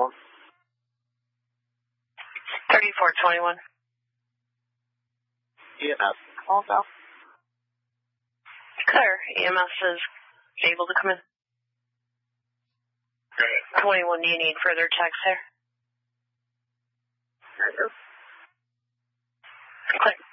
3421. EMS. Also. Clear. EMS is able to come in. Great. 21, do you need further checks there? I do. Clear.